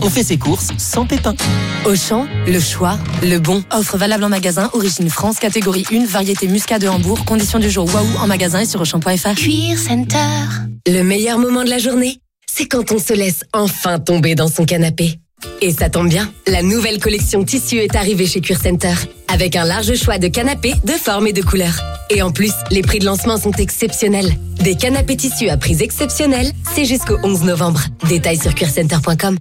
on fait ses courses sans pépin. Auchan, le choix, le bon. Offre valable en magasin, origine France, catégorie 1, variété muscat de Hambourg, conditions du jour waouh en magasin et sur Auchan.fr. Cuir Center. Le meilleur moment de la journée, c'est quand on se laisse enfin tomber dans son canapé. Et ça tombe bien, la nouvelle collection tissu est arrivée chez Cuir Center. Avec un large choix de canapés de formes et de couleurs. Et en plus, les prix de lancement sont exceptionnels. Des canapés tissus à prix exceptionnels, c'est jusqu'au 11 novembre. Détails sur cuircenter.com.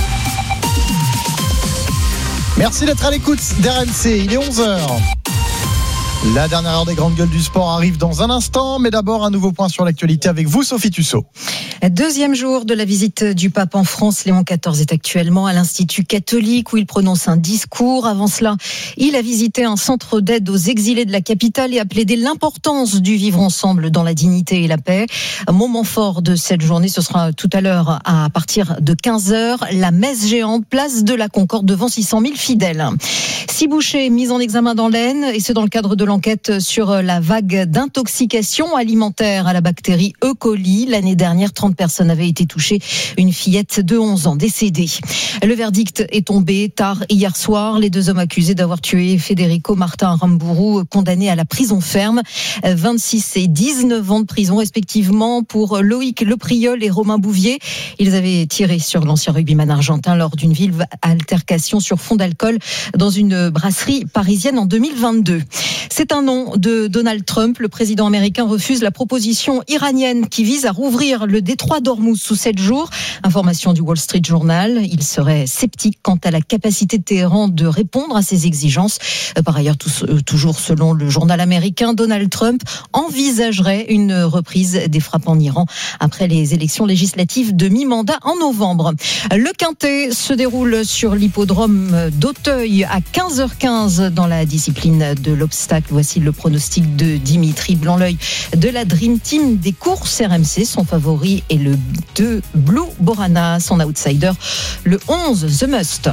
Merci d'être à l'écoute d'RMC, il est 11h. La dernière heure des grandes gueules du sport arrive dans un instant, mais d'abord un nouveau point sur l'actualité avec vous, Sophie Tussaud. Deuxième jour de la visite du pape en France. Léon XIV est actuellement à l'Institut catholique où il prononce un discours. Avant cela, il a visité un centre d'aide aux exilés de la capitale et a plaidé l'importance du vivre ensemble dans la dignité et la paix. Un moment fort de cette journée, ce sera tout à l'heure à partir de 15h. La messe géante, place de la Concorde devant 600 000 fidèles. 6 bouchers mis en examen dans l'Aisne et c'est dans le cadre de l'enquête sur la vague d'intoxication alimentaire à la bactérie E. coli. L'année dernière, 30 personnes avaient été touchées. Une fillette de 11 ans décédée. Le verdict est tombé tard hier soir. Les 2 hommes accusés d'avoir tué Federico Martin Rambourou, condamnés à la prison ferme. 26 et 19 ans de prison respectivement pour Loïc Lepriol et Romain Bouvier. Ils avaient tiré sur l'ancien rugbyman argentin lors d'une vive altercation sur fond d'alcool dans une brasserie parisienne en 2022. C'est un nom de Donald Trump. Le président américain refuse la proposition iranienne qui vise à rouvrir le détroit d'Ormuz sous 7 jours. Information du Wall Street Journal. Il serait sceptique quant à la capacité de Téhéran de répondre à ces exigences. Par ailleurs, toujours selon le journal américain, Donald Trump envisagerait une reprise des frappes en Iran après les élections législatives de mi-mandat en novembre. Le Quintet se déroule sur l'hippodrome d'Auteuil à 15h15 dans la discipline de l'obstacle. Voici le pronostic de Dimitri Blanc-L'œil de la Dream Team des courses RMC. Son favori est le 2 Blue Borana, son outsider le 11 The Must.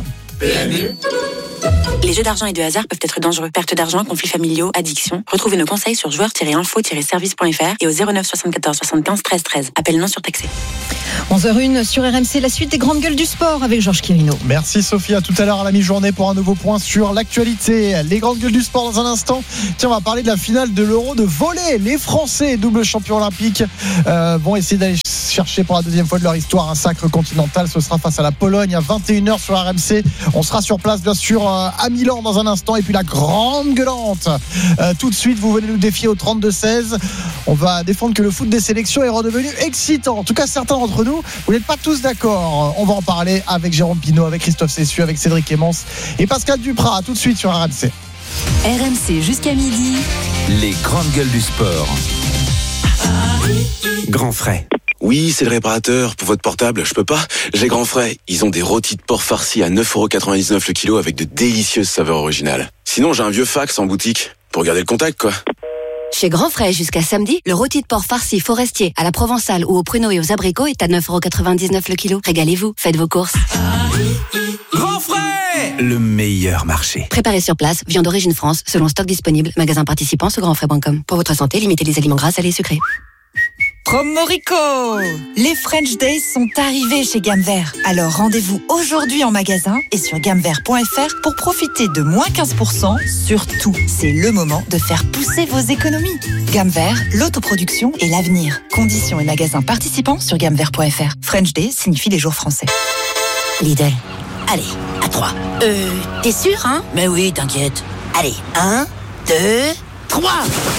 Les jeux d'argent et de hasard peuvent être dangereux. Perte d'argent, conflits familiaux, addiction. Retrouvez nos conseils sur joueurs-info-service.fr et au 09 74 75 13 13. Appel non surtaxé. 11h01 sur RMC, la suite des grandes gueules du sport avec Georges Quirino. Merci Sophie, à tout à l'heure à la mi-journée pour un nouveau point sur l'actualité. Les grandes gueules du sport dans un instant. Tiens, on va parler de la finale de l'Euro de volley. Les Français, double champions olympiques, vont essayer d'aller chercher pour la deuxième fois de leur histoire un sacre continental. Ce sera face à la Pologne à 21h sur RMC. On sera sur place bien sûr à Milan dans un instant. Et puis la grande gueulante. Tout de suite, vous venez nous défier au 32-16. On va défendre que le foot des sélections est redevenu excitant. En tout cas, certains d'entre nous, vous n'êtes pas tous d'accord. On va en parler avec Jérôme Pinault, avec Christophe Cessieux, avec Cédric Emmons et Pascal Duprat. Tout de suite sur RMC. RMC jusqu'à midi. Les grandes gueules du sport. Grand Frais. Oui, c'est le réparateur. Pour votre portable, je peux pas. J'ai Grand Frais. Ils ont des rôtis de porc farcis à 9,99€ le kilo avec de délicieuses saveurs originales. Sinon, j'ai un vieux fax en boutique. Pour garder le contact, quoi. Chez Grand Frais, jusqu'à samedi, le rôti de porc farci forestier à la provençale ou aux pruneaux et aux abricots est à 9,99€ le kilo. Régalez-vous, faites vos courses. Grand Frais, le meilleur marché. Préparé sur place, viande d'origine France, selon stock disponible. Magasin participant sur grandfrais.com. Pour votre santé, limitez les aliments gras, salés et sucrés. Promorico! Les French Days sont arrivés chez Gamme Vert. Alors rendez-vous aujourd'hui en magasin et sur gammevert.fr pour profiter de moins 15% sur tout. C'est le moment de faire pousser vos économies. Gamme Vert, l'autoproduction et l'avenir. Conditions et magasins participants sur gammevert.fr. French Days signifie les jours français. Lidl. Allez, à 3. T'es sûr, hein? Mais oui, t'inquiète. Allez, 1, 2, 3.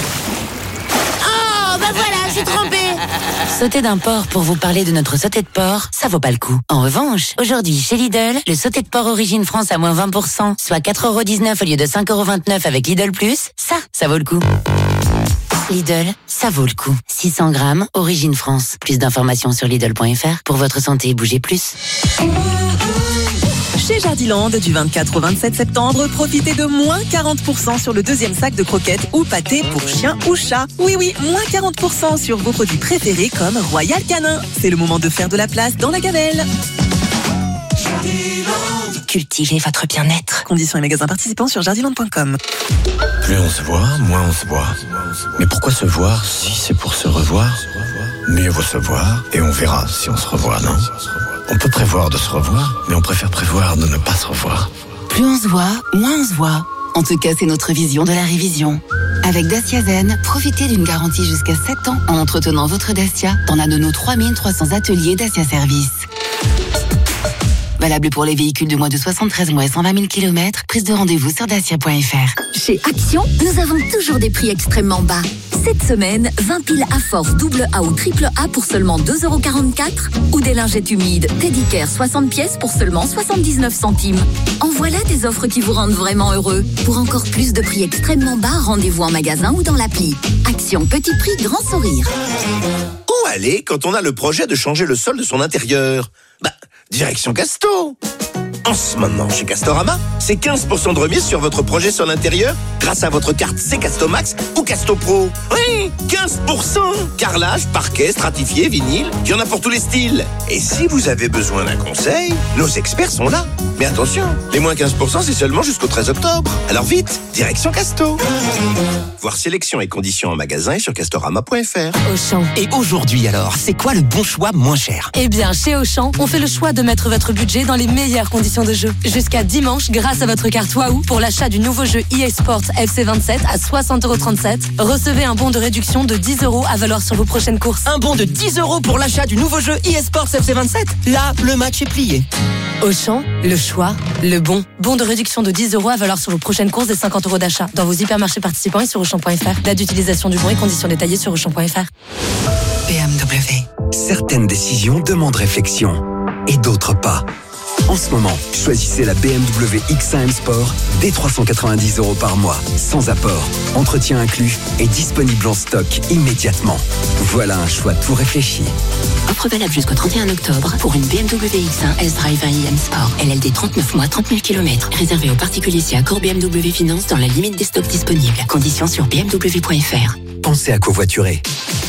Oh, bah voilà, j'ai trompé. Sauter d'un porc pour vous parler de notre sauté de porc, ça vaut pas le coup. En revanche, aujourd'hui, chez Lidl, le sauté de porc origine France à moins 20%, soit 4,19€ au lieu de 5,29€ avec Lidl Plus, ça vaut le coup. Lidl, ça vaut le coup. 600 grammes, origine France. Plus d'informations sur Lidl.fr. Pour votre santé, bougez plus. Chez Jardiland, du 24 au 27 septembre, profitez de moins 40% sur le deuxième sac de croquettes ou pâtés pour chien ou chat. Oui, moins 40% sur vos produits préférés comme Royal Canin. C'est le moment de faire de la place dans la gamelle. Cultivez votre bien-être. Conditions et magasins participants sur jardiland.com. Plus on se voit, moins on se voit. Mais pourquoi se voir si c'est pour se revoir? Mieux vaut se voir et on verra si on se revoit, non? On peut prévoir de se revoir, mais on préfère prévoir de ne pas se revoir. Plus on se voit, moins on se voit. En tout cas, c'est notre vision de la révision. Avec Dacia Zen, profitez d'une garantie jusqu'à 7 ans en entretenant votre Dacia dans l'un de nos 3300 ateliers Dacia Service. Valable pour les véhicules de moins de 73 mois et 120 000 km. Prise de rendez-vous sur dacia.fr. Chez Action, nous avons toujours des prix extrêmement bas. Cette semaine, 20 piles à force double A ou triple A pour seulement 2,44 € ou des lingettes humides Teddy Care 60 pièces pour seulement 79 centimes. En voilà des offres qui vous rendent vraiment heureux. Pour encore plus de prix extrêmement bas, rendez-vous en magasin ou dans l'appli. Action, petit prix, grand sourire. Où aller quand on a le projet de changer le sol de son intérieur ? Direction Casto. En ce moment, chez Castorama, c'est 15% de remise sur votre projet sol intérieur grâce à votre carte C-Castomax ou Casto Pro. Oui, 15%. Carrelage, parquet, stratifié, vinyle, il y en a pour tous les styles. Et si vous avez besoin d'un conseil, nos experts sont là. Mais attention, les moins 15%, c'est seulement jusqu'au 13 octobre. Alors vite, direction Casto. Voir sélection et conditions en magasin et sur castorama.fr. Auchan. Et aujourd'hui alors, c'est quoi le bon choix moins cher ? Eh bien, chez Auchan, on fait le choix de mettre votre budget dans les meilleures conditions de jeu. Jusqu'à dimanche, grâce à votre carte Wahoo, pour l'achat du nouveau jeu EA Sports FC27 à 60,37 €, recevez un bon de réduction de 10 € à valoir sur vos prochaines courses. Un bon de 10 € pour l'achat du nouveau jeu EA Sports FC27 ? Là, le match est plié. Auchan, le choix, le bon. Bon de réduction de 10 € à valoir sur vos prochaines courses et 50 € d'achat. Dans vos hypermarchés participants et sur Auchan.fr. Date d'utilisation du bon et conditions détaillées sur Auchan.fr. BMW. Certaines décisions demandent réflexion et d'autres pas. En ce moment, choisissez la BMW X1 M Sport dès 390 € par mois, sans apport, entretien inclus et disponible en stock immédiatement. Voilà un choix tout réfléchi. Offre valable jusqu'au 31 octobre pour une BMW X1 S-Drive 1i M Sport. LLD 39 mois, 30 000 km. Réservé aux particuliers si accord BMW Finance dans la limite des stocks disponibles. Conditions sur bmw.fr. Pensez à covoiturer.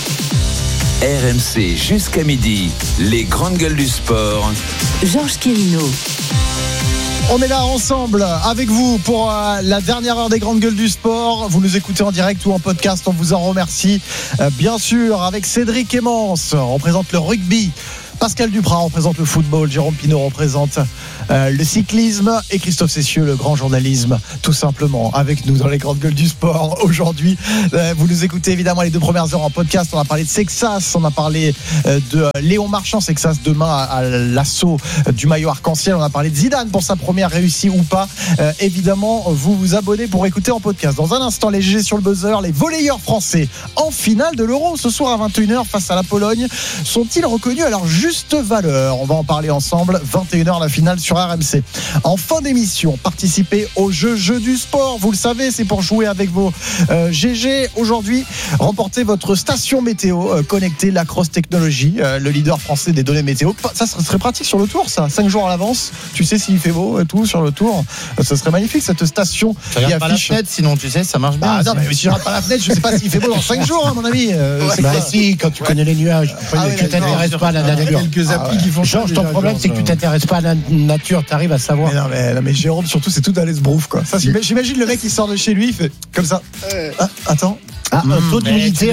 RMC jusqu'à midi, les grandes gueules du sport. Georges Quérino. On est là ensemble avec vous pour la dernière heure des grandes gueules du sport. Vous nous écoutez en direct ou en podcast, on vous en remercie. Bien sûr, avec Cédric Emmance, on représente le rugby. Pascal Duprat représente le football, Jérôme Pinault représente le cyclisme et Christophe Cessieux, le grand journalisme, tout simplement, avec nous dans les grandes gueules du sport aujourd'hui. Vous nous écoutez évidemment les 2 premières heures en podcast. On a parlé de Sexas, on a parlé de Léon Marchand, Sexas demain à l'assaut du maillot arc-en-ciel. On a parlé de Zidane pour sa première réussite ou pas. Évidemment, vous vous abonnez pour écouter en podcast. Dans un instant, les GG sur le buzzer, les volleyeurs français en finale de l'Euro ce soir à 21h face à la Pologne. Sont-ils reconnus à leur juste valeur ? On va en parler ensemble. 21h la finale sur RMC. En fin d'émission, participez au jeu du sport. Vous le savez, c'est pour jouer avec vos GG. Aujourd'hui, remportez votre station météo connectée Lacrosse Technologies, le leader français des données météo. Ça serait pratique sur le tour, ça. 5 jours à l'avance. Tu sais s'il fait beau et tout sur le tour. Ça serait magnifique, cette station. Tu regardes pas la fenêtre, sinon tu sais, ça marche bien. Ah non, mais si je regarde pas la fenêtre, je sais pas s'il fait beau dans 5 jours, à mon avis. Si, quand tu connais les nuages, tu t'intéresses pas à la nature. Quelques applis qui font Georges, ton problème, c'est que tu t'intéresses pas à la nature, t'arrives à savoir. Mais Jérôme, surtout, c'est tout à l'esbrouf, quoi. Ça, j'imagine le mec qui sort de chez lui, il fait comme ça. Attends. Taux d'humidité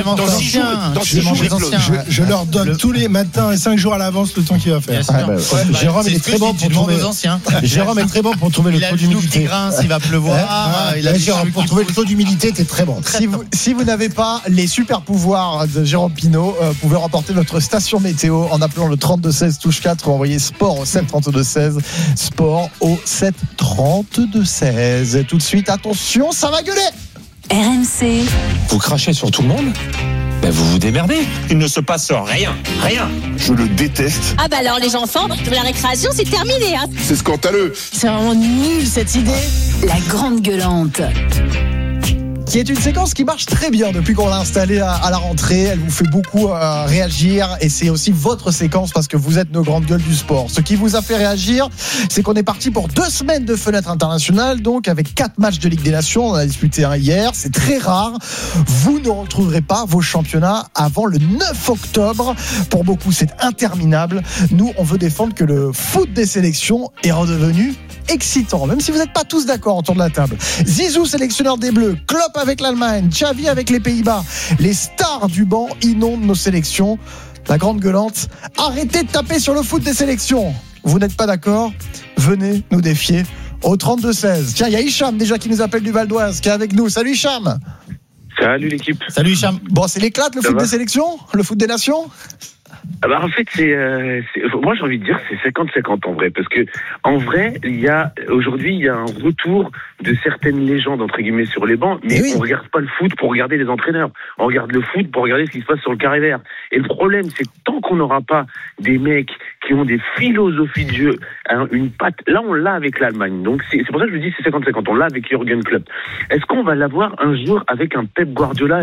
je leur donne tous les matins et 5 jours à l'avance le temps qu'il va faire. Jérôme est très bon pour trouver. Jérôme est très bon pour trouver le taux d'humidité. Il va pleuvoir. Jérôme, pour trouver le taux d'humidité, t'es très bon. Si vous n'avez pas les super pouvoirs de Jérôme Pinault, vous pouvez remporter votre station météo en appelant le 3216 touche 4 ou envoyez sport au 73216. Sport au 73216. Tout de suite, attention, ça va gueuler. RMC. Vous crachez sur tout le monde ? Ben vous vous démerdez. Il ne se passe rien. Je le déteste. Ah bah alors les enfants, la récréation c'est terminé hein. C'est scandaleux. C'est vraiment nul cette idée. La grande gueulante. Qui est une séquence qui marche très bien depuis qu'on l'a installée à la rentrée. Elle vous fait beaucoup réagir et c'est aussi votre séquence parce que vous êtes nos grandes gueules du sport. Ce qui vous a fait réagir, c'est qu'on est parti pour 2 semaines de fenêtre internationale, donc avec 4 matchs de Ligue des Nations. On a disputé un hier, c'est très rare. Vous ne retrouverez pas vos championnats avant le 9 octobre. Pour beaucoup, c'est interminable. Nous, on veut défendre que le foot des sélections est redevenu excitant, même si vous n'êtes pas tous d'accord autour de la table. Zizou, sélectionneur des Bleus, Klopp avec l'Allemagne, Xavi avec les Pays-Bas. Les stars du banc inondent nos sélections. la grande gueulante. Arrêtez de taper sur le foot des sélections. Vous n'êtes pas d'accord? Venez nous défier au 32-16. Tiens, il y a Hicham déjà qui nous appelle du Val d'Oise, qui est avec nous. Salut Hicham. Salut l'équipe. Salut Hicham. Bon, c'est l'éclate le foot des sélections? Le foot des nations? En fait, moi j'ai envie de dire c'est 50-50 en vrai, parce que en vrai, aujourd'hui il y a un retour de certaines légendes entre guillemets sur les bancs, mais on regarde pas le foot pour regarder les entraîneurs, on regarde le foot pour regarder ce qui se passe sur le carré vert. Et le problème, c'est que tant qu'on n'aura pas des mecs qui ont des philosophies de jeu, une patte, là on l'a avec l'Allemagne, donc c'est pour ça que je dis c'est 50-50, on l'a avec Jürgen Klopp. Est-ce qu'on va l'avoir un jour avec un Pep Guardiola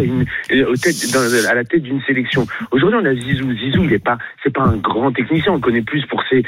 à la tête d'une sélection? Aujourd'hui on a Zizou, c'est pas un grand technicien, on le connaît plus pour ses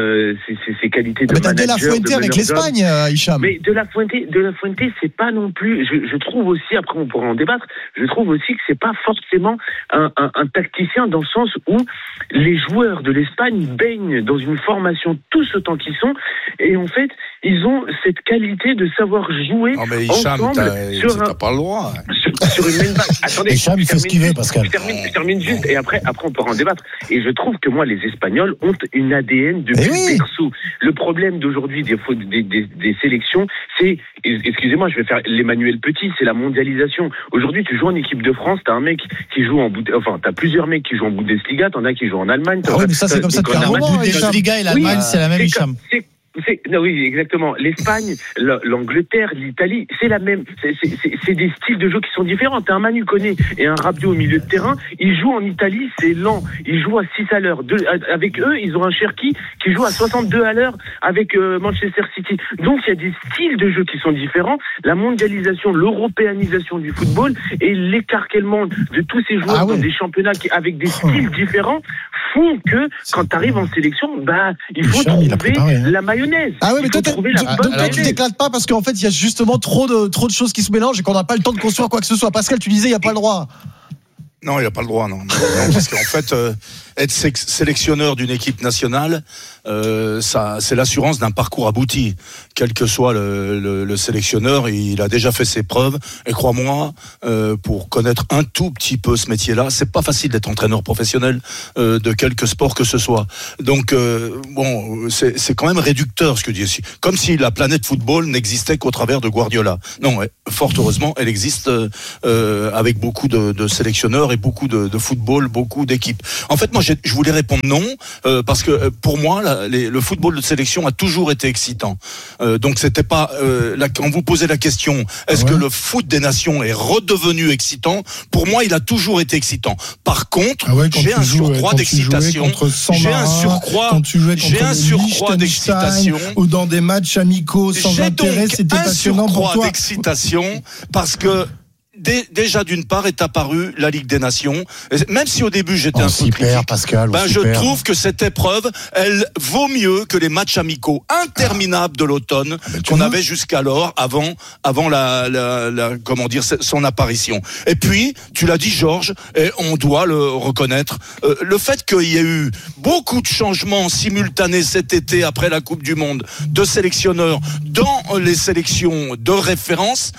qualités de manager. Mais t'as De La Fuente avec l'Espagne, Hicham. Mais De La Fuente, c'est pas non plus, je trouve aussi, après on pourra en débattre, je trouve aussi que c'est pas forcément un tacticien dans le sens où les joueurs de l'Espagne baignent dans une formation tous autant qu'ils sont, et en fait, ils ont cette qualité de savoir jouer ensemble t'as pas le droit. Sur une même base. Attendez, Hicham, il fait ce qu'il veut, Pascal. Je termine juste, et après on pourra en débattre. Et je trouve que moi, les Espagnols ont une ADN de perso. Le problème d'aujourd'hui des sélections, c'est, excusez-moi, je vais faire l'Emmanuel Petit, c'est la mondialisation. Aujourd'hui, tu joues en équipe de France, t'as un mec qui joue t'as plusieurs mecs qui jouent en Bundesliga, t'en as qui jouent en Allemagne. Ah oui, mais ça, c'est comme ça depuis un moment. La Bundesliga et l'Allemagne, c'est la même, Hicham. Oui, exactement. L'Espagne, l'Angleterre, l'Italie, c'est la même. C'est des styles de jeu qui sont différents. T'as un Manu Koné et un Rabiot au milieu de terrain. Ils jouent en Italie, c'est lent. Ils jouent à 6 à l'heure. Avec eux, ils ont un Cherki qui joue à 62 à l'heure avec Manchester City. Donc, il y a des styles de jeu qui sont différents. La mondialisation, l'européanisation du football et l'écarquellement de tous ces joueurs dans des championnats avec des styles différents font que quand t'arrives en sélection, il faut trouver la mayonnaise. Ah oui, mais toi, tu t'éclates pas parce qu'en fait, il y a justement trop de choses qui se mélangent et qu'on n'a pas le temps de construire quoi que ce soit. Pascal, tu disais, il n'y a pas le droit. Non, il n'y a pas le droit, non. Parce qu'en fait, être sélectionneur d'une équipe nationale, ça, c'est l'assurance d'un parcours abouti. Quel que soit le sélectionneur, il a déjà fait ses preuves. Et crois-moi, pour connaître un tout petit peu ce métier-là, c'est pas facile d'être entraîneur professionnel de quelque sport que ce soit. Donc, c'est quand même réducteur ce que je dis ici. Comme si la planète football n'existait qu'au travers de Guardiola. Non, fort heureusement, elle existe avec beaucoup de sélectionneurs et beaucoup de football, beaucoup d'équipes. En fait, moi, je voulais répondre non, parce que pour moi, le football de sélection a toujours été excitant. Donc, c'était pas quand vous posez la question, est-ce que le foot des nations est redevenu excitant? Pour moi, il a toujours été excitant. Par contre, j'ai un surcroît d'excitation. J'ai un surcroît d'excitation. Ou dans des matchs amicaux sans intérêt, c'était passionnant pour toi. J'ai donc un surcroît d'excitation parce que déjà d'une part est apparue la Ligue des Nations. Même si au début j'étais un peu critique, Pascal, je trouve que cette épreuve, elle vaut mieux que les matchs amicaux interminables de l'automne qu'on avait jusqu'alors, avant comment dire, son apparition. Et puis, tu l'as dit, Georges, et on doit le reconnaître, le fait qu'il y ait eu beaucoup de changements simultanés cet été après la Coupe du Monde de sélectionneurs dans les sélections de référence,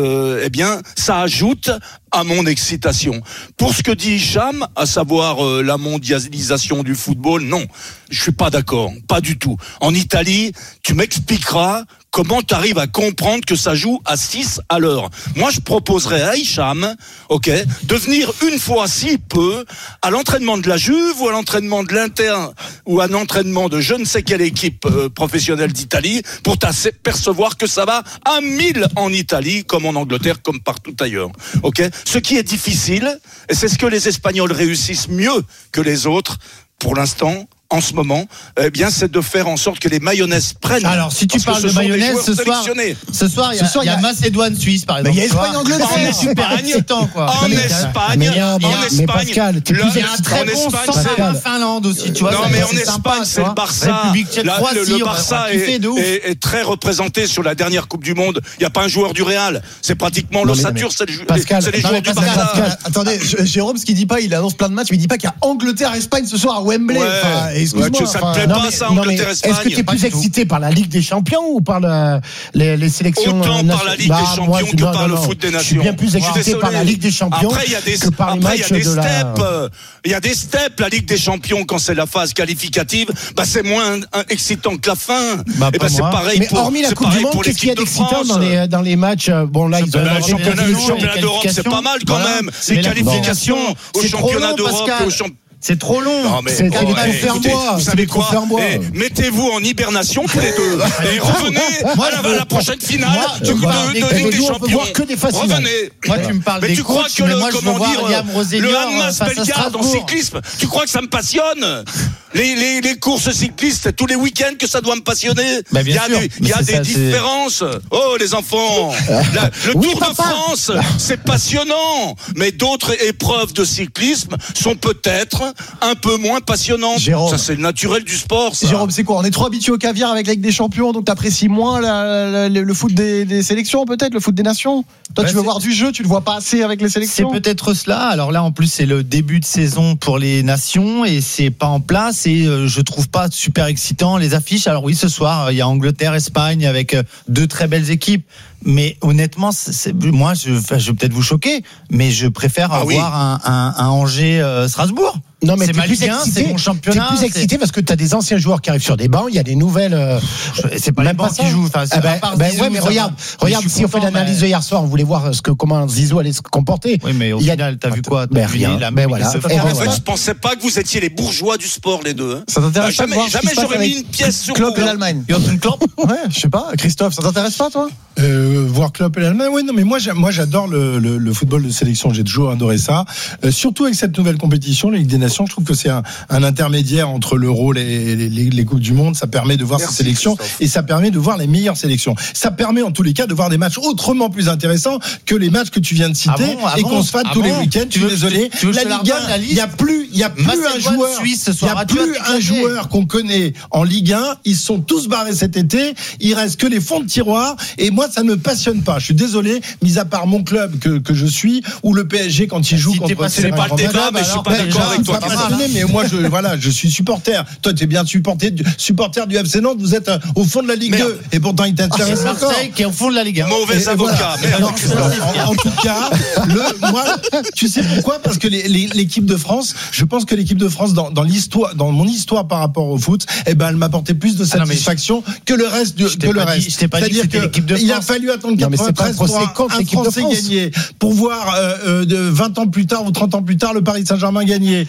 ça ajoute à mon excitation. Pour ce que dit Hicham, à savoir la mondialisation du football, non, je suis pas d'accord, pas du tout. En Italie, tu m'expliqueras comment tu arrives à comprendre que ça joue à 6 à l'heure. Moi, je proposerais à Hicham, de venir une fois, si peu, à l'entraînement de la Juve ou à l'entraînement de l'Inter ou à l'entraînement de je ne sais quelle équipe professionnelle d'Italie pour t'apercevoir que ça va à 1000 en Italie, comme en Angleterre, comme partout ailleurs. Ce qui est difficile, et c'est ce que les Espagnols réussissent mieux que les autres, pour l'instant, en ce moment, c'est de faire en sorte que les mayonnaises prennent. Alors, si tu parles de mayonnaise, ce soir, il y a Macédoine-Suisse, par exemple. Mais il y a Espagne-Angleterre. C'est super excitant, quoi. En Espagne, mais Pascal, t'es plus excitant. En Finlande aussi, tu vois. Non, mais en Espagne, c'est le Barça. Le Barça est très représenté sur la dernière Coupe du Monde. Il n'y a pas un joueur du Real. C'est pratiquement l'ossature, c'est les joueurs du Barça. Attendez, Jérôme, ce qu'il dit pas, il annonce plein de matchs, mais il dit pas qu'il y a Angleterre-Espagne ce soir à Wembley. excuse-moi. Ça te plaît pas, ça, Angleterre-Espagne? Est-ce que tu es plus excité par la Ligue des Champions ou par les sélections? Autant par la Ligue des Champions que par le foot des nations. Je suis bien plus excité par la Ligue des Champions que par les matchs de la... Il y a des steps, la Ligue des Champions, quand c'est la phase qualificative, c'est moins excitant que la fin. C'est pareil mais pour hormis la Coupe du Monde, qu'est-ce qu'il y a d'excitant dans les matchs? Bon, là, ils ont le championnat d'Europe, c'est pas mal quand même. Les qualifications au championnat d'Europe et au championnat. C'est trop long. C'est des confèrent-moi. Mettez-vous en hibernation tous les deux et revenez à la prochaine finale de Ligue des Champions. Revenez. Moi, tu me parles mais des tu crois coachs, que mais moi, je veux voir le Hanmas Bellegarde en cyclisme, tu crois que ça me passionne? Les courses cyclistes tous les week-ends, que ça doit me passionner? Il y a des différences. Oh, les enfants, le Tour de France, c'est passionnant, mais d'autres épreuves de cyclisme sont peut-être un peu moins passionnantes. Ça, c'est le naturel du sport, ça. Jérôme, c'est quoi? On est trop habitué au caviar avec la Ligue des Champions, donc t'apprécies moins le foot des sélections, peut-être, le foot des nations? Toi, tu veux voir du jeu, tu le vois pas assez avec les sélections? C'est peut-être cela. Alors là, en plus, c'est le début de saison pour les nations et c'est pas en place et je trouve pas super excitant les affiches. Alors oui, ce soir, il y a Angleterre-Espagne avec deux très belles équipes. Mais honnêtement, moi, je vais peut-être vous choquer, mais je préfère avoir un Angers-Strasbourg. Non, mais c'est ma Ligue 1, c'est mon championnat. T'es plus excité parce que t'as des anciens joueurs qui arrivent sur des bancs, il y a des nouvelles. C'est pas les bancs qui jouent. Enfin, ouais, mais regarde, si on fait l'analyse de hier soir, on voulait voir comment Zizou allait se comporter. Oui, mais au final, t'as vu quoi? Rien. Mais voilà. Je pensais pas que vous étiez les bourgeois du sport, les deux. Ça t'intéresse pas? Jamais j'aurais mis une pièce sur Klopp et l'Allemagne. Klopp? Ouais, je sais pas. Christophe, ça t'intéresse pas, toi? Voir Klopp et l'Allemagne, oui, non, mais moi j'adore le football de sélection, j'ai toujours adoré ça, surtout avec cette nouvelle compétition, la Ligue des Nations. Je trouve que c'est un intermédiaire entre l'Euro, les Coupes du Monde. Ça permet de voir ces sélections et ça permet de voir les meilleures sélections. Ça permet en tous les cas de voir des matchs autrement plus intéressants que les matchs que tu viens de citer et qu'on se fête tous les week-ends. Je suis désolé, la Ligue 1, il y a plus un joueur qu'on connaît en Ligue 1. Ils sont tous barrés cet été. Il reste que les fonds de tiroir et moi ça ne me passionne pas. Je suis désolé, mis à part mon club que je suis ou le PSG quand il joue contre. C'est pas le débat, mais je suis pas d'accord avec toi. Mais moi je suis supporter. Toi tu es bien supporter du FC Nantes. Vous êtes au fond de la Ligue 2 et pourtant il t'intéresse encore. Marseille qui est au fond de la Ligue 1. Mauvais avocat. En tout cas, moi tu sais pourquoi? Parce que l'équipe de France, je pense que l'équipe de France dans l'histoire, dans mon histoire par rapport au foot, elle m'apportait plus de satisfaction que le reste Je t'ai pas dit que c'était l'équipe de France. Il a fallu attendre 93 pour un Français gagner, pour voir 20 ans plus tard ou 30 ans plus tard le Paris Saint-Germain gagner.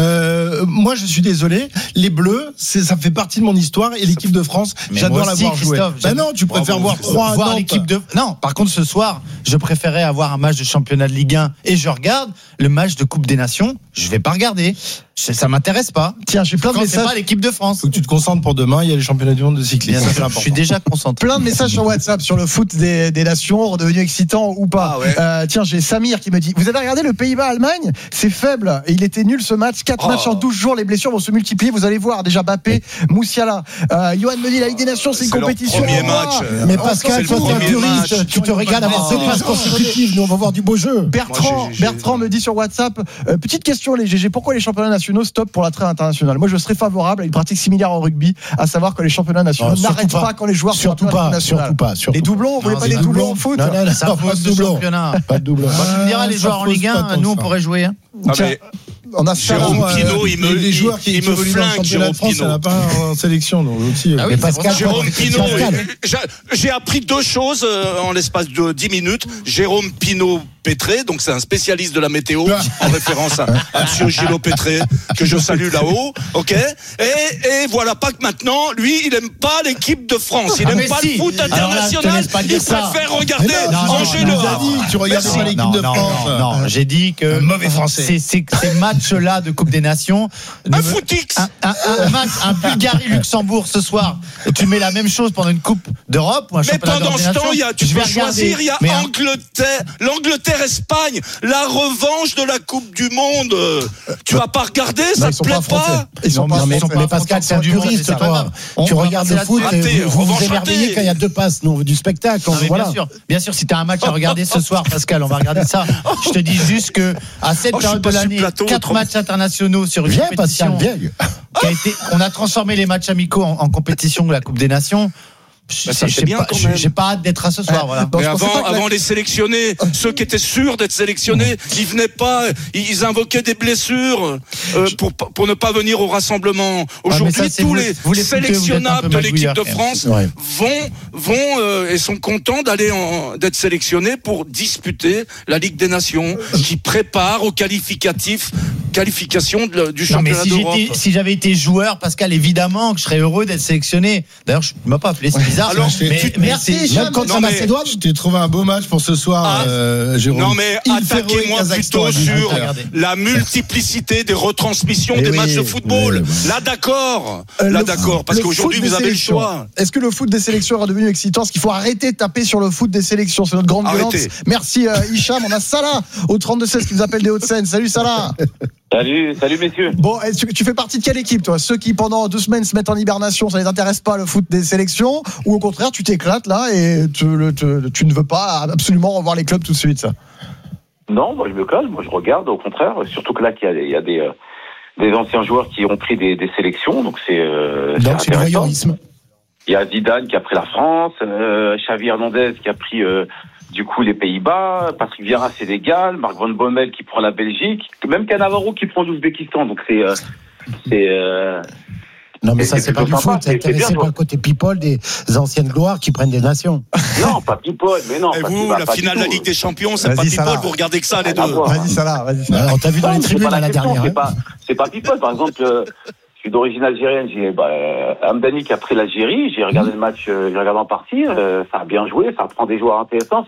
Moi je suis désolé, les Bleus, ça fait partie de mon histoire et l'équipe de France, j'adore la voir jouer. Non, tu préfères voir l'équipe de... Non, par contre ce soir, je préférais avoir un match de championnat de Ligue 1 et je regarde le match de Coupe des Nations, je vais pas regarder. Ça m'intéresse pas. Tiens, j'ai plein de messages. C'est pas l'équipe de France. Faut que tu te concentres pour demain. Il y a les championnats du monde de cyclisme. Je suis déjà concentré. Plein de messages sur WhatsApp sur le foot des nations, redevenu excitant ou pas. Tiens, j'ai Samir qui me dit: vous avez regardé le Pays-Bas-Allemagne? C'est faible. Il était nul ce match. 4 matchs en 12 jours. Les blessures vont se multiplier. Vous allez voir. Déjà Bappé, Moussiala. Johan me dit: la Ligue des Nations, c'est une compétition. Premier match. Mais Pascal, toi, t'es un puriste. Tu te régales avoir 2 passes consécutives. Nous, on va voir du beau jeu. Bertrand me dit sur WhatsApp: petite question, les GG. Pourquoi les championnats nationaux stoppent pour la trêve internationale? Moi, je serais favorable à une pratique similaire au rugby, à savoir que les championnats nationaux n'arrêtent pas quand les joueurs surtout pas. Les doublons, vous voulez pas des doublons au foot? Non, ça pas de doublons. Pas de doublons. Tu me diras, les joueurs en Ligue 1, nous on pourrait jouer. On a Jérôme Pinault, il me flingue. Jérôme Pinault, ça n'a pas en sélection, donc aussi. Ah oui, Pascal, Jérôme Pinault, j'ai appris 2 choses en l'espace de 10 minutes. Jérôme Pinault Pétré, donc c'est un spécialiste de la météo, en référence à monsieur Gilot Pétré, que je salue là-haut, ok? Et voilà pas que maintenant, lui, il aime pas l'équipe de France, il aime pas le foot international, il préfère regarder Angers Le Havre. Tu regardais pas l'équipe de France. Non, j'ai dit que mauvais français. Ces matchs-là de Coupe des Nations, un footix, un Bulgarie-Luxembourg ce soir, et tu mets la même chose pendant une Coupe d'Europe ou un championnat d'Europe. Mais pendant ce temps, tu peux choisir, il y a Angleterre. L'Angleterre Angleterre-Espagne, la revanche de la Coupe du Monde. Tu vas pas regarder, ça te plaît pas? Mais Pascal, c'est un puriste, toi. Tu regardes le foot, vous vous émerveillez quand il y a 2 passes. Nous, on veut du spectacle. Voilà. Bien sûr, si tu as un match à regarder ce soir, Pascal, on va regarder ça. Je te dis juste que à cette période de l'année, 4 matchs internationaux sur une compétition qui a été. On a transformé les matchs amicaux en compétition de la Coupe des Nations. J'ai pas hâte d'être à ce soir. Voilà. Mais avant les sélectionnés, ceux qui étaient sûrs d'être sélectionnés, ils venaient pas, ils invoquaient des blessures pour ne pas venir au rassemblement. Aujourd'hui, tous les sélectionnables de l'équipe de France vont et sont contents d'être sélectionnés pour disputer la Ligue des Nations, qui prépare aux qualification du championnat d'Europe. Si j'avais été joueur, Pascal, évidemment que je serais heureux d'être sélectionné. D'ailleurs, je ne m'as pas appelé. Alors, merci, même contre la Macédoine. Je t'ai trouvé un beau match pour ce soir, Jérôme. Non, mais attaquez-moi plutôt sur la multiplicité des retransmissions des matchs de football. Là, d'accord. Parce qu'aujourd'hui, vous avez le choix. Est-ce que le foot des sélections est devenu excitant? Est-ce qu'il faut arrêter de taper sur le foot des sélections? C'est notre grande violence. Merci, Hicham. On a Salah au 32-16 qui nous appelle des Hauts-de-Seine. Salut, Salah. Salut messieurs. Bon, tu fais partie de quelle équipe, toi? Ceux qui pendant 2 semaines se mettent en hibernation, ça les intéresse pas le foot des sélections, ou au contraire tu t'éclates là et tu ne veux pas absolument revoir les clubs tout de suite, ça? Non, moi je me colle, moi je regarde au contraire, surtout que là il y a des anciens joueurs qui ont pris des sélections, donc c'est intéressant. Il y a Zidane qui a pris la France, Xavi Hernandez qui a pris du coup les Pays-Bas, Patrick Vieira Sénégal, Marc Van Bommel qui prend la Belgique, même Cannavaro qui prend l'Ouzbékistan, donc c'est non mais ça c'est pas du foot, c'est intéressé par le côté people des anciennes gloires qui prennent des nations. Non, pas people, mais non. Et vous, la finale de la Ligue des Champions, c'est pas people, vous regardez que ça les deux. Vas-y Salah. On t'a vu dans les tribunes la dernière. C'est pas people, par exemple. Je suis d'origine algérienne, j'ai Hamdani qui a pris l'Algérie, j'ai regardé le match, j'ai regardé en partie, ça a bien joué, ça prend des joueurs intéressants,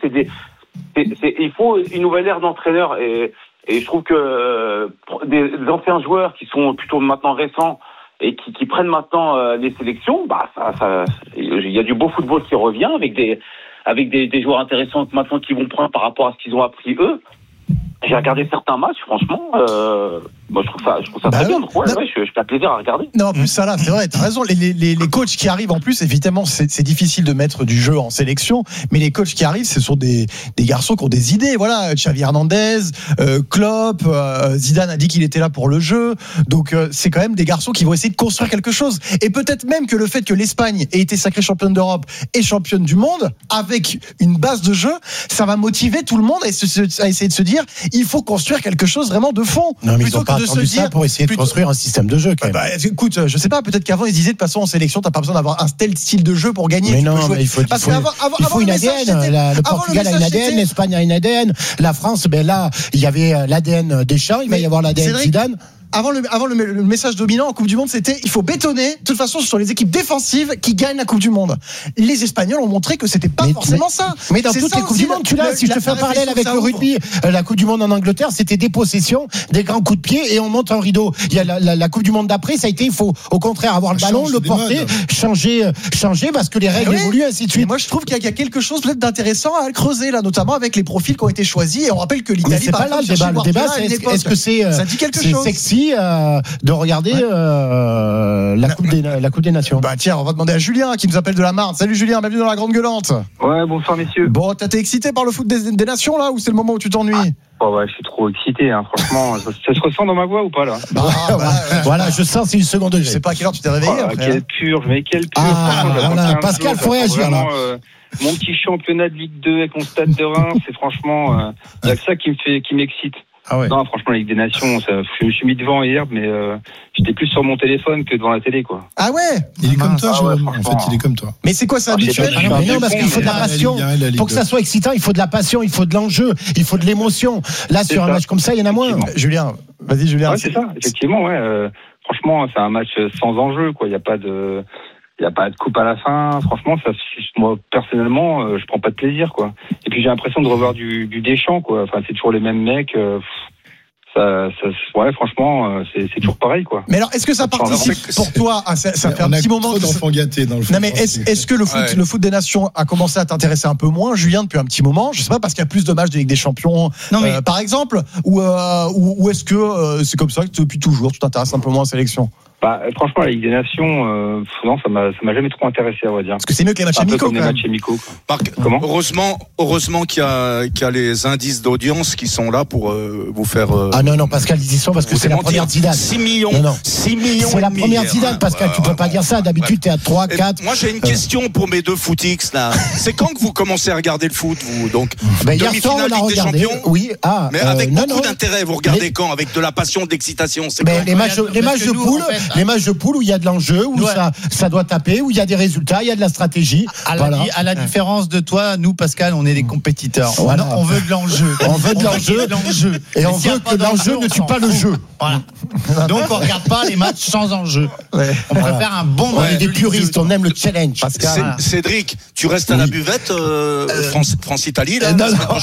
il faut une nouvelle ère d'entraîneur et je trouve que des anciens joueurs qui sont plutôt maintenant récents et qui prennent maintenant les sélections, il y a du beau football qui revient avec des joueurs intéressants maintenant qui vont prendre par rapport à ce qu'ils ont appris eux. J'ai regardé certains matchs, franchement, moi je trouve ça très bien. Donc je fais plaisir à regarder. Non, en plus ça là, c'est vrai, t'as raison. Les coachs qui arrivent en plus, évidemment, c'est difficile de mettre du jeu en sélection, mais les coachs qui arrivent, ce sont des garçons qui ont des idées. Voilà, Xavi Hernandez, Klopp, Zidane a dit qu'il était là pour le jeu. Donc c'est quand même des garçons qui vont essayer de construire quelque chose. Et peut-être même que le fait que l'Espagne ait été sacrée championne d'Europe et championne du monde, avec une base de jeu, ça va motiver tout le monde à essayer de se dire, il faut construire quelque chose vraiment de fond. Non, mais ils n'ont pas attendu ça pour essayer de construire un système de jeu, quand même. Écoute, je sais pas, peut-être qu'avant ils disaient de toute façon en sélection, t'as pas besoin d'avoir un tel style de jeu pour gagner. Mais non, mais il faut une ADN. Le Portugal a une ADN, l'Espagne a une ADN, la France, là, il y avait l'ADN Deschamps, il va y avoir l'ADN Zidane. Avant le message dominant en Coupe du Monde, c'était il faut bétonner. De toute façon, ce sont les équipes défensives qui gagnent la Coupe du Monde. Les Espagnols ont montré que c'était pas forcément ça. Mais dans toutes les Coupes du Monde, si je te fais un parallèle avec le rugby, la Coupe du Monde en Angleterre, c'était des possessions, des grands coups de pied et on monte un rideau. Il y a la Coupe du Monde d'après, ça a été, il faut au contraire avoir le ballon, le porter, changer parce que les règles évoluent, ainsi de suite. Moi, je trouve qu'il y a quelque chose peut-être d'intéressant à creuser là, notamment avec les profils qui ont été choisis. Et on rappelle que l'Italie, c'est pas là le débat. Est-ce que c'est sexy de regarder la Coupe des Nations? Tiens, on va demander à Julien qui nous appelle de la Marne. Salut Julien, bienvenue dans la Grande Gueulante. Ouais, bonsoir messieurs. Bon, t'es excité par le foot des Nations là, ou c'est le moment où tu t'ennuies? Je suis trop excité, franchement. Ça se ressent dans ma voix ou pas là? Voilà, je sens c'est une seconde degré. Je sais pas à quelle heure tu t'es réveillé. Quelle purge, mais quelle purge. Pascal, faut réagir là. Mon petit championnat de Ligue 2 avec mon stade de Reims, c'est franchement, il y a que ça qui m'excite. Ah ouais. Non, franchement, la Ligue des Nations, je me suis mis devant hier, mais j'étais plus sur mon téléphone que devant la télé, quoi. Ah ouais? Il est comme toi, Jérôme. En fait, il est comme toi. Mais c'est quoi ça, habituel? Non, parce qu'il faut de la passion. Pour que ça soit excitant, il faut de la passion, il faut de l'enjeu, il faut de l'émotion. Là, sur un match comme ça, il y en a moins. Julien, vas-y, Julien. Ouais, c'est ça, effectivement, ouais. Franchement, c'est un match sans enjeu, quoi. Il n'y a pas de coupe à la fin. Franchement, moi, personnellement, je prends pas de plaisir, quoi. Et puis, j'ai l'impression de revoir du Deschamps, quoi. Enfin, c'est toujours les mêmes mecs. Ouais, franchement, c'est toujours pareil, quoi. Mais alors, est-ce que ça participe pour toi ça fait un petit moment trop d'enfants gâtés dans le foot. Non, mais est-ce que le foot des nations a commencé à t'intéresser un peu moins, Julien, depuis un petit moment? Je sais pas, parce qu'il y a plus de matchs de Ligue des Champions, par exemple, ou est-ce que c'est comme ça que depuis toujours tu t'intéresses un peu moins à la sélection? Franchement, la Ligue des Nations, non, ça m'a jamais trop intéressé, à vrai dire. Parce que c'est mieux que les matchs amicaux. Les matchs amicaux. Comment ? Heureusement qu'il y a les indices d'audience qui sont là pour vous faire. Ah non, Pascal, dis ça parce que c'est la première Zidane. 6 millions. C'est la première Zidane, Pascal. Tu peux pas dire ça. D'habitude, t'es à 3, 4. Moi, j'ai une question pour mes deux footix là. C'est quand que vous commencez à regarder le foot, vous? Donc, hier soir, on a regardé. Oui. Mais avec beaucoup d'intérêt. Vous regardez quand? Avec de la passion, de l'excitation. Les matchs de poule. Les matchs de poule où il y a de l'enjeu, où ça doit taper, où il y a des résultats, il y a de la stratégie. À la différence de toi, nous, Pascal, on est des compétiteurs. Voilà. On veut de l'enjeu. On veut de l'enjeu. Et on veut que l'enjeu ne tue pas le jeu. Voilà. Donc, on regarde pas les matchs sans enjeu. On préfère un bon match. On est des puristes, on aime le challenge. Cédric, tu restes à la buvette France-Italie, là? Non.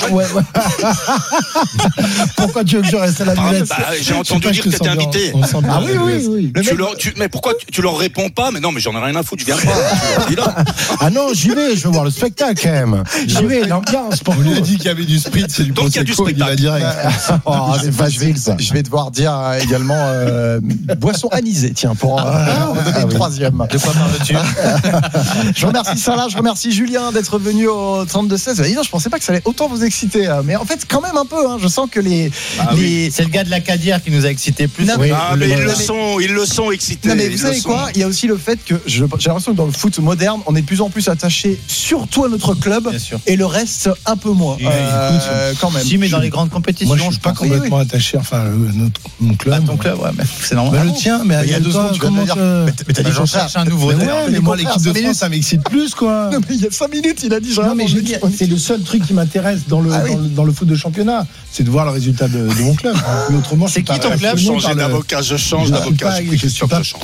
Pourquoi tu veux que je reste à la buvette? J'ai entendu dire que tu étais invité. Ah oui. Mais pourquoi tu leur réponds pas? Mais non, mais j'en ai rien à foutre, je viens pas. Ah non, j'y vais, je veux voir le spectacle quand même. J'y vais, l'ambiance. On lui a dit qu'il y avait du spritz, c'est du prosecco, il va direct. C'est facile ça. Je vais devoir dire également boisson anisée, tiens, pour donner une troisième. De quoi parles-tu? Je remercie Salah, je remercie Julien d'être venu au 32-16. Je pensais pas que ça allait autant vous exciter, mais en fait quand même un peu. Je sens que c'est le gars de la Cadière qui nous a excités plus. Mais ils le sont excités. Non, mais vous savez quoi? Il y a aussi le fait que j'ai l'impression que dans le foot moderne, on est de plus en plus attaché surtout à notre club et le reste un peu moins. Quand même. Si, mais dans les grandes compétitions, moi je suis pas complètement attaché. Enfin, mon club. Ton club, ouais, mais c'est normal. Le tien, mais il y a 2 ans, comment mais t'as dit qu'on cherche un nouveau. Mais moi, l'équipe de France, ça m'excite plus, quoi. Non, mais il y a 5 minutes, il a dit. Non, mais je veux dire, c'est le seul truc qui m'intéresse dans le foot de championnat, c'est de voir le résultat de mon club. Mais autrement, c'est qui ton club? Je change d'avocat. Je change.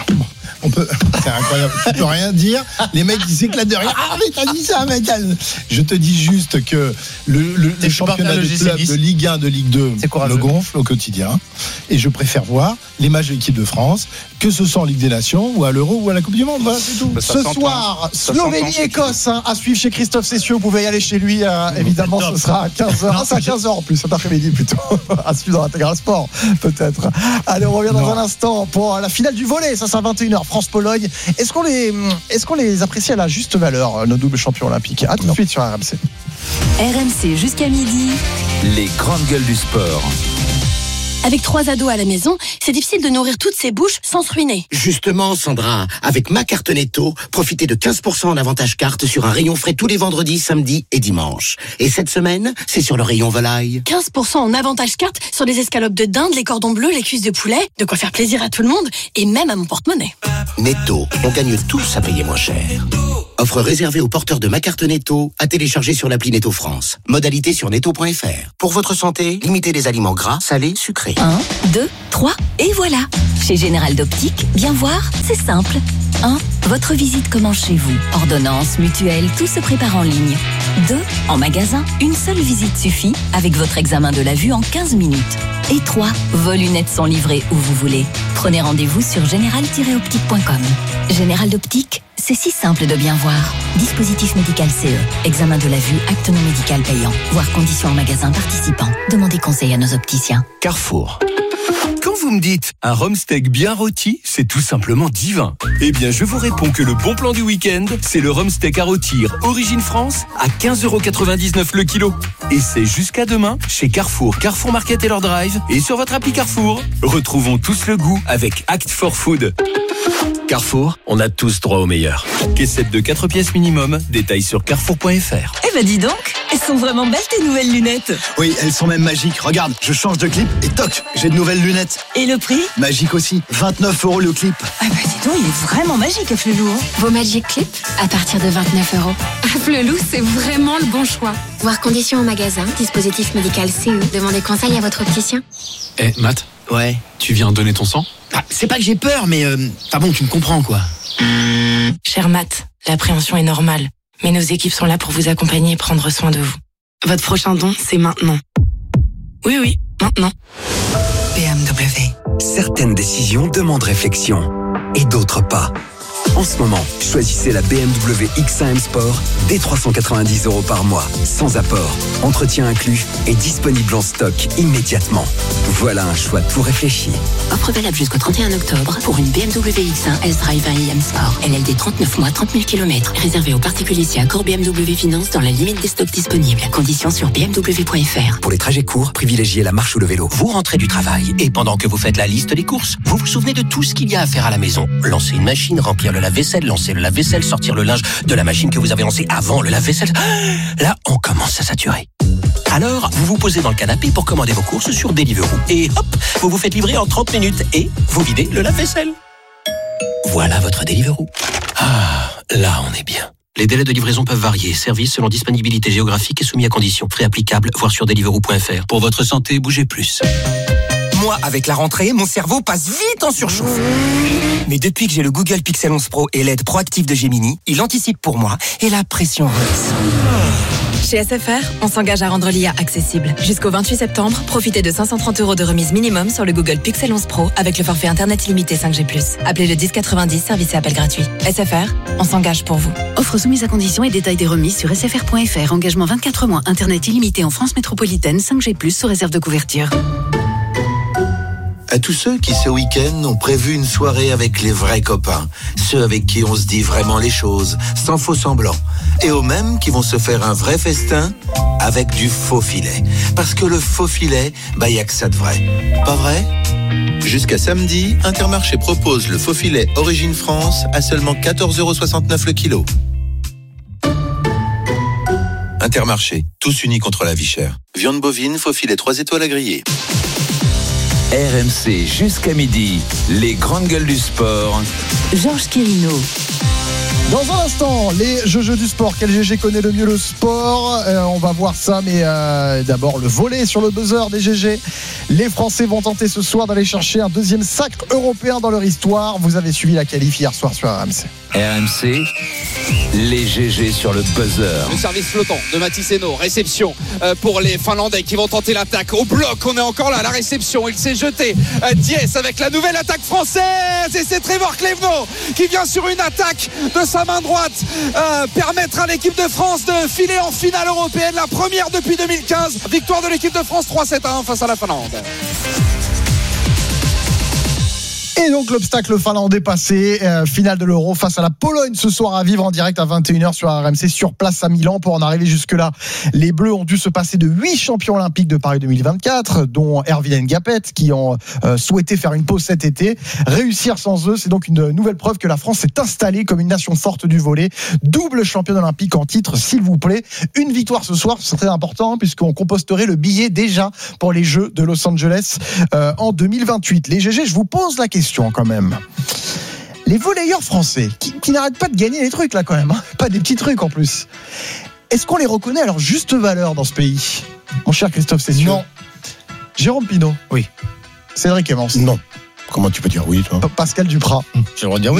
C'est incroyable. Tu peux rien dire. Les mecs ils s'éclatent de rien. Ah mais t'as dit ça, mec. Je te dis juste que le championnat de club de Ligue 1, de Ligue 2 me gonfle au quotidien. Et je préfère voir les matchs de l'équipe de France, que ce soit en Ligue des Nations ou à l'Euro ou à la Coupe du Monde. Voilà, c'est tout. Ce soir, Slovénie-Écosse à suivre chez Christophe Cessieux. Vous pouvez y aller chez lui. Évidemment, ce sera à 15h. C'est à 15h en plus, cet après-midi plutôt. À suivre dans l'intégral sport, peut-être. Allez, on revient dans un instant pour la finale du volley. Ça sera 21h. France-Pologne. Est-ce qu'on les apprécie à la juste valeur, nos doubles champions olympiques? À tout de suite sur RMC. RMC jusqu'à midi. Les grandes gueules du sport. Avec 3 ados à la maison, c'est difficile de nourrir toutes ces bouches sans se ruiner. Justement, Sandra, avec ma carte Netto, profitez de 15% en avantage carte sur un rayon frais tous les vendredis, samedis et dimanches. Et cette semaine, c'est sur le rayon volaille. 15% en avantage carte sur les escalopes de dinde, les cordons bleus, les cuisses de poulet. De quoi faire plaisir à tout le monde et même à mon porte-monnaie. Netto, on gagne tous à payer moins cher. Offre réservée aux porteurs de ma carte Netto, à télécharger sur l'appli Netto France. Modalité sur netto.fr. Pour votre santé, limitez les aliments gras, salés, sucrés. 1, 2, 3, et voilà. Chez Général d'Optique, bien voir, c'est simple. 1. Votre visite commence chez vous. Ordonnance, mutuelle, tout se prépare en ligne. 2. En magasin, une seule visite suffit avec votre examen de la vue en 15 minutes. Et 3. Vos lunettes sont livrées où vous voulez. Prenez rendez-vous sur général-optique.com. Général d'Optique, c'est si simple de bien voir. Dispositif médical CE. Examen de la vue, acte non médical payant. Voir conditions en magasin participant. Demandez conseil à nos opticiens. Carrefour. Quand vous me dites un rhum steak bien rôti, c'est tout simplement divin. Eh bien, je vous réponds que le bon plan du week-end, c'est le rhum steak à rôtir Origine France à 15,99€ le kilo. Et c'est jusqu'à demain chez Carrefour, Carrefour Market et leur drive et sur votre appli Carrefour. Retrouvons tous le goût avec Act for Food. Carrefour, on a tous droit au meilleur. Caissette de 4 pièces minimum, détails sur carrefour.fr. Eh ben dis donc, elles sont vraiment belles tes nouvelles lunettes. Oui, elles sont même magiques. Regarde, je change de clip et toc, j'ai de nouvelles lunettes. Et le prix? Magique aussi, 29€ le clip. Ah bah dis donc, il est vraiment magique Afflelou. Vos Magic Clip à partir de 29€. Afflelou, c'est vraiment le bon choix. Voir conditions en magasin, dispositif médical CE. Demandez conseil à votre opticien. Eh, Matt? Ouais. Tu viens donner ton sang? C'est pas que j'ai peur, mais bon, tu me comprends quoi. Cher Matt, l'appréhension est normale. Mais nos équipes sont là pour vous accompagner et prendre soin de vous. Votre prochain don, c'est maintenant. Oui, maintenant. Certaines décisions demandent réflexion et d'autres pas. En ce moment, choisissez la BMW X1 M Sport dès 390 € par mois, sans apport, entretien inclus et disponible en stock immédiatement. Voilà un choix tout réfléchi. Offre valable jusqu'au 31 octobre pour une BMW X1 S-Drive 1 IM Sport. LLD 39 mois, 30 000 km. Réservé aux particuliers si accord BMW Finance dans la limite des stocks disponibles. Conditions sur bmw.fr. Pour les trajets courts, privilégiez la marche ou le vélo. Vous rentrez du travail et pendant que vous faites la liste des courses, vous vous souvenez de tout ce qu'il y a à faire à la maison. Lancer une machine, remplir le lave-vaisselle, lancer le lave-vaisselle, sortir le linge de la machine que vous avez lancée avant le lave-vaisselle. Là, on commence à saturer. Alors, vous vous posez dans le canapé pour commander vos courses sur Deliveroo. Et hop, vous vous faites livrer en 30 minutes et vous videz le lave-vaisselle. Voilà votre Deliveroo. Ah, là, on est bien. Les délais de livraison peuvent varier. Service selon disponibilité géographique et soumis à conditions. Frais applicables, voir sur deliveroo.fr. Pour votre santé, bougez plus. Moi, avec la rentrée, mon cerveau passe vite en surchauffe. Mais depuis que j'ai le Google Pixel 11 Pro et l'aide proactive de Gemini, il anticipe pour moi et la pression redescend. Chez SFR, on s'engage à rendre l'IA accessible. Jusqu'au 28 septembre, profitez de 530 € de remise minimum sur le Google Pixel 11 Pro avec le forfait Internet illimité 5G+. Appelez le 1090, service et appel gratuit. SFR, on s'engage pour vous. Offre soumise à conditions et détails des remises sur sfr.fr. Engagement 24 mois, Internet illimité en France métropolitaine, 5G+, sous réserve de couverture. À tous ceux qui, ce week-end, ont prévu une soirée avec les vrais copains, ceux avec qui on se dit vraiment les choses, sans faux semblant, et aux mêmes qui vont se faire un vrai festin avec du faux filet. Parce que le faux filet, y a que ça de vrai. Pas vrai ? Jusqu'à samedi, Intermarché propose le faux filet Origine France à seulement 14,69 € le kilo. Intermarché, tous unis contre la vie chère. Viande bovine, faux filet 3 étoiles à griller. RMC jusqu'à midi, les grandes gueules du sport. Georges Quirino. Dans un instant, les jeux du sport. Quel GG connaît le mieux le sport ? On va voir ça, mais d'abord le volley sur le buzzer des GG. Les Français vont tenter ce soir d'aller chercher un deuxième sacre européen dans leur histoire. Vous avez suivi la qualif hier soir sur RMC. RMC, les GG sur le buzzer. Le service flottant de Mathis Hainaut, réception pour les Finlandais qui vont tenter l'attaque. Au bloc, on est encore là, la réception, il s'est jeté. Diès avec la nouvelle attaque française et c'est Trevor Clevenot qui vient sur une attaque de sa main droite permettre à l'équipe de France de filer en finale européenne, la première depuis 2015. Victoire de l'équipe de France 3-7-1 face à la Finlande. Et donc l'obstacle finlandais passé, finale de l'Euro face à la Pologne ce soir à vivre en direct à 21h sur RMC sur place à Milan. Pour en arriver jusque-là, les Bleus ont dû se passer de 8 champions olympiques de Paris 2024, dont Erwin Ngapet, qui ont souhaité faire une pause cet été. Réussir sans eux, c'est donc une nouvelle preuve que la France s'est installée comme une nation forte du volley. Double championne olympique en titre, s'il vous plaît. Une victoire ce soir, c'est très important, puisqu'on composterait le billet déjà pour les Jeux de Los Angeles en 2028. Les GG, je vous pose la question quand même. Les volleyeurs français qui n'arrêtent pas de gagner les trucs là quand même, hein. Pas des petits trucs en plus. Est-ce qu'on les reconnaît à leur juste valeur dans ce pays ? Mon cher Christophe Cessieux. Non. Jérôme Pinault. Oui. Cédric Emmons. Non. Comment tu peux dire oui, toi ? Pascal Duprat. J'ai le droit de dire oui.